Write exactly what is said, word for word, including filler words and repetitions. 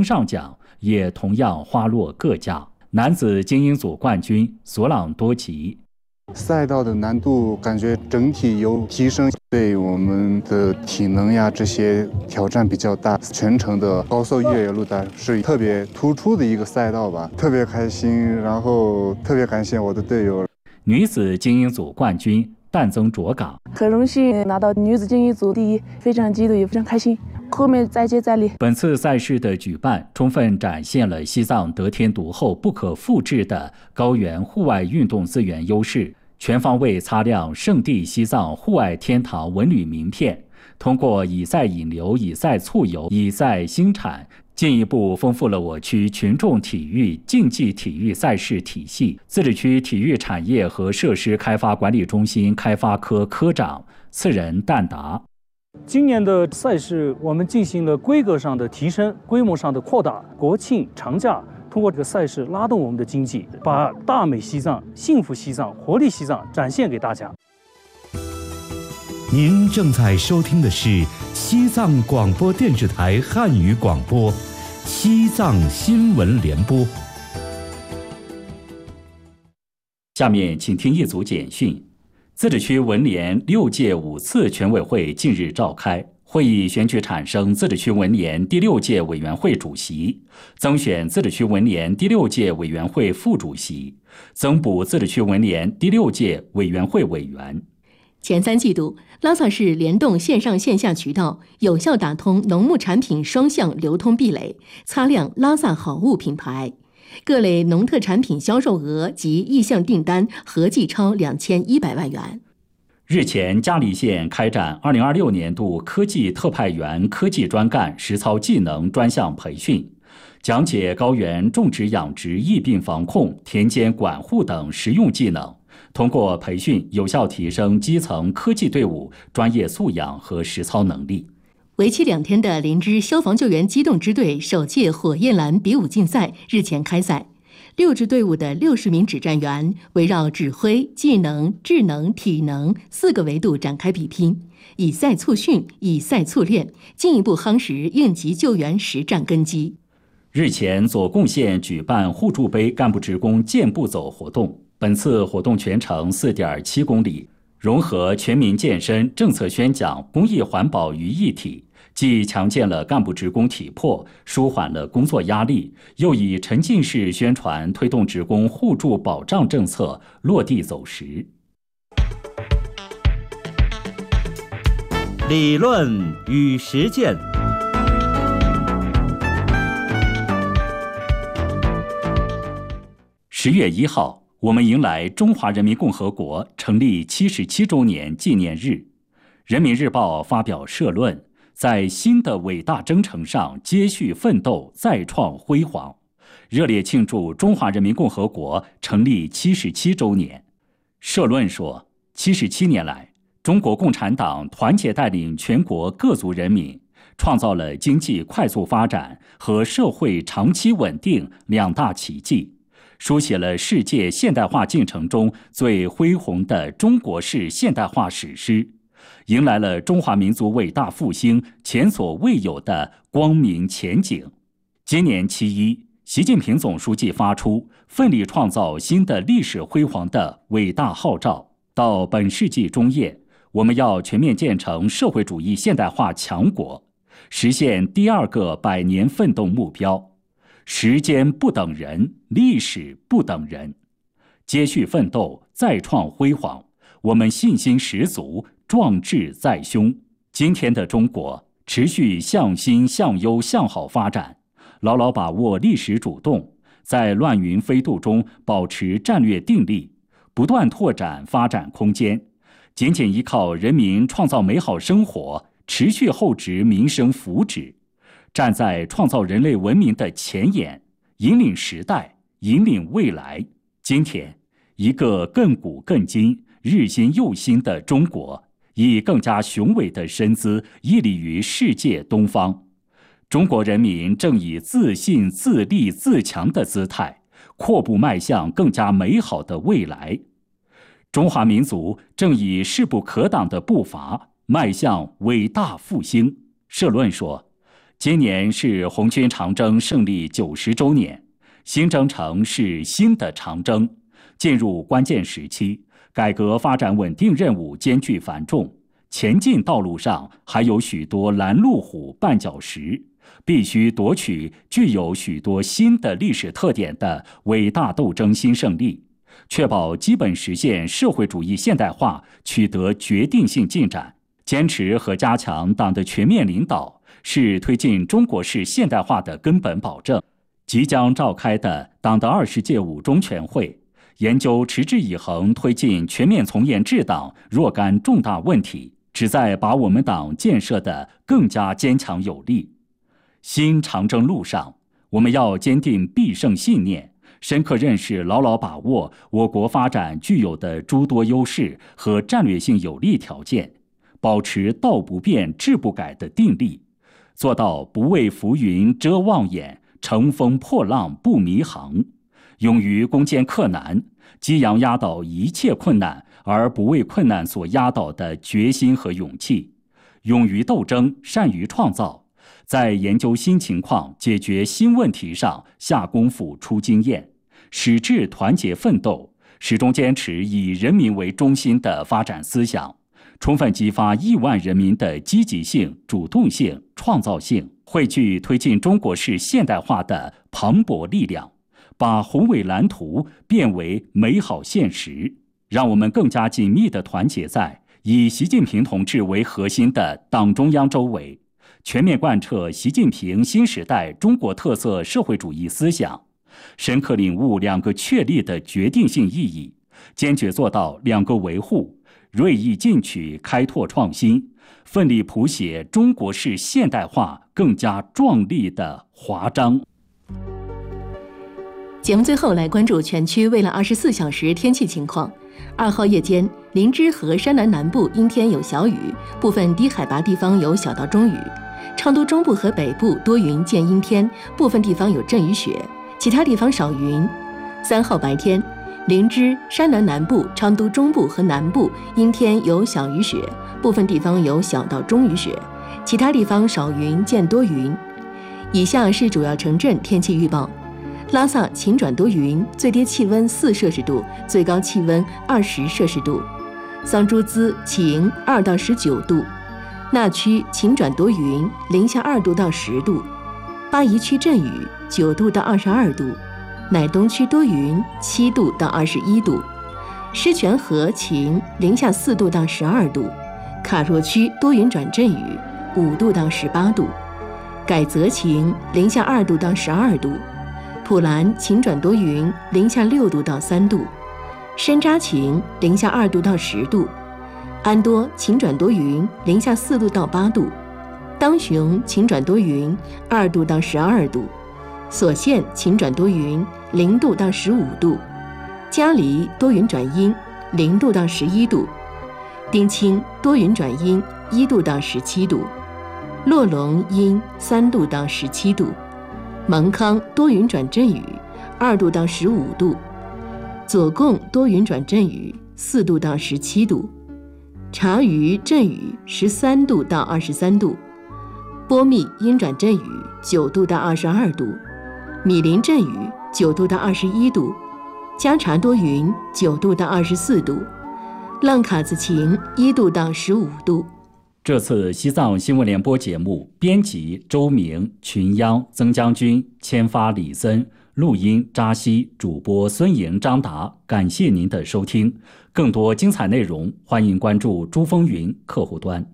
上奖也同样花落各家。男子精英组冠军索朗多吉。 赛道的难度感觉整体有提升，对我们的体能呀这些挑战比较大。全程的高速越野路带是特别突出的一个赛道吧，特别开心，然后特别感谢我的队友。 女子精英组冠军淡增卓岗， 很荣幸拿到女子精英组第一，非常激动也非常开心，后面再接再厉。 本次赛事的举办充分展现了西藏得天独厚、不可复制的高原户外运动资源优势，全方位擦亮圣地西藏户外天堂文旅名片。通过以赛引流、以赛促游、以赛兴产，进一步丰富了我区群众体育竞技体育赛事体系。自治区体育产业和设施开发管理中心开发科科长次仁旦达。 今年的赛事我们进行了规格上的提升，规模上的扩大。国庆长假通过这个赛事拉动我们的经济，把大美西藏、幸福西藏、活力西藏展现给大家。 您正在收听的是西藏广播电视台汉语广播，西藏新闻联播。 下面请听一组简讯。自治区文联六届五次全委会近日召开，会议选举产生自治区文联第六届委员会主席，增选自治区文联第六届委员会副主席，增补自治区文联第六届委员会委员。 前三季度，拉萨市联动线上线下渠道，有效打通农牧产品双向流通壁垒，擦亮拉萨好物品牌。各类农特产品销售额及意向订单合计超两千一百万元。 日前，嘉黎县开展二零二六年度科技特派员科技专干实操技能专项培训，讲解高原种植养殖疫病防控、田间管护等实用技能。通过培训，有效提升基层科技队伍专业素养和实操能力。 为期两天的林芝消防救援机动支队首届火焰蓝比武竞赛日前开赛，六支队伍的六十名指战员围绕指挥、技能、智能、体能四个维度展开比拼，以赛促训，以赛促练，进一步夯实应急救援实战根基。 日前，左贡县举办互助杯干部职工健步走活动。本次活动全程 四点七公里，融合全民健身、政策宣讲、公益环保于一体，既强健了干部职工体魄，舒缓了工作压力，又以沉浸式宣传推动职工互助保障政策落地走实。 理论与实践。 十月一号，我们迎来中华人民共和国成立七十七周年纪念日。人民日报发表社论，在新的伟大征程上接续奋斗，再创辉煌，热烈庆祝中华人民共和国成立七十七周年。社论说，七十七年来，中国共产党团结带领全国各族人民，创造了经济快速发展和社会长期稳定两大奇迹，书写了世界现代化进程中最恢宏的中国式现代化史诗，迎来了中华民族伟大复兴前所未有的光明前景。今年七一，习近平总书记发出奋力创造新的历史辉煌的伟大号召，到本世纪中叶，我们要全面建成社会主义现代化强国，实现第二个百年奋斗目标。时间不等人，历史不等人，接续奋斗，再创辉煌，我们信心十足，壮志在胸。今天的中国持续向新向优向好发展，牢牢把握历史主动，在乱云飞渡中保持战略定力，不断拓展发展空间，紧紧依靠人民创造美好生活，持续厚植民生福祉，站在创造人类文明的前沿，引领时代，引领未来。今天，一个亘古亘今、日新又新的中国，以更加雄伟的身姿屹立于世界东方。中国人民正以自信、自立、自强的姿态，阔步迈向更加美好的未来。中华民族正以势不可挡的步伐迈向伟大复兴。社论说， 今年是红军长征胜利九十周年，新征程是新的长征，进入关键时期，改革发展稳定任务艰巨繁重，前进道路上还有许多拦路虎、绊脚石，必须夺取具有许多新的历史特点的伟大斗争新胜利，确保基本实现社会主义现代化取得决定性进展。坚持和加强党的全面领导，是推进中国式现代化的根本保证。即将召开的党的二十届五中全会，研究持之以恒推进全面从严治党若干重大问题，旨在把我们党建设得更加坚强有力。新长征路上，我们要坚定必胜信念，深刻认识、牢牢把握我国发展具有的诸多优势和战略性有利条件，保持道不变、志不改的定力，做到不为浮云遮望眼，乘风破浪不迷航，勇于攻坚克难，激扬压倒一切困难而不为困难所压倒的决心和勇气，勇于斗争，善于创造，在研究新情况、解决新问题上下功夫、出经验，矢志团结奋斗，始终坚持以人民为中心的发展思想，充分激发亿万人民的积极性、主动性、创造性，汇聚推进中国式现代化的磅礴力量，把宏伟蓝图变为美好现实。让我们更加紧密地团结在以习近平同志为核心的党中央周围，全面贯彻习近平新时代中国特色社会主义思想，深刻领悟两个确立的决定性意义，坚决做到两个维护，锐意进取，开拓创新，奋力谱写中国式现代化更加壮丽的华章。 节目最后来关注全区未来二十四小时天气情况。二号夜间，林芝和山南南部阴天有小雨，部分低海拔地方有小到中雨。昌都中部和北部多云见阴天，部分地方有阵雨雪，其他地方少云。三号白天，林芝、山南南部、昌都中部和南部阴天有小雨雪，部分地方有小到中雨雪，其他地方少云见多云。以下是主要城镇天气预报：拉萨晴转多云，最低气温四摄氏度，最高气温二十摄氏度；桑珠孜晴二到十九度；那曲晴转多云，零下二度到十度；巴宜区阵雨九度到二十二度；乃东区多云七度到二十一度；狮泉河晴零下四度到十二度；卡若区多云转阵雨五度到十八度；改则晴零下二度到十二度；普兰晴转多云，零下六度到三度；山楂晴零下二度到十度；安多晴转多云，零下四度到八度；当雄晴转多云，二度到十二度；所县晴转多云，零度到十五度；嘉黎多云转阴，零度到十一度；丁清多云转阴，一度到十七度；洛龙阴，三度到十七度；蒙康多云转阵雨，二度到十五度；左贡多云转阵雨，四度到十七度；察隅阵雨，十三度到二十三度；波密阴转阵雨，九度到二十二度；米林阵雨，九度到二十一度；加察多云，九度到二十四度；浪卡子晴，一度到十五度。 这次西藏新闻联播节目，编辑周明、群央、曾将军，签发李森，录音扎西，主播孙莹、张达。感谢您的收听，更多精彩内容，欢迎关注珠风云客户端。